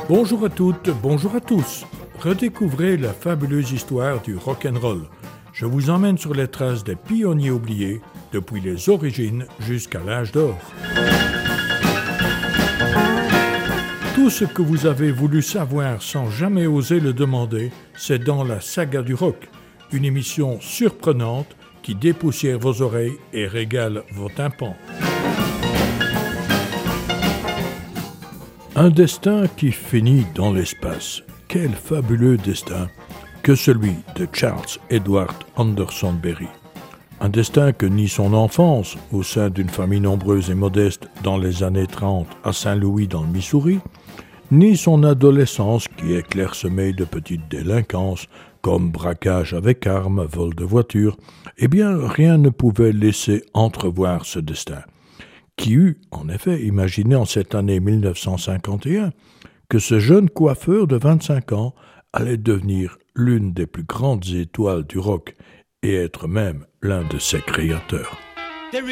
Bonjour à toutes, bonjour à tous. Redécouvrez la fabuleuse histoire du rock'n'roll. Je vous emmène sur les traces des pionniers oubliés, depuis les origines jusqu'à l'âge d'or. Tout ce que vous avez voulu savoir sans jamais oser le demander, c'est dans la saga du rock, une émission surprenante qui dépoussière vos oreilles et régale vos tympans. Un destin qui finit dans l'espace. Quel fabuleux destin que celui de Charles Edward Anderson Berry. Un destin que ni son enfance, au sein d'une famille nombreuse et modeste dans les années 30 à Saint-Louis dans le Missouri, ni son adolescence qui est clairsemée de petites délinquances comme braquage avec armes, vol de voiture, eh bien rien ne pouvait laisser entrevoir ce destin. Qui eût, en effet, imaginé en cette année 1951 que ce jeune coiffeur de 25 ans allait devenir l'une des plus grandes étoiles du rock et être même l'un de ses créateurs.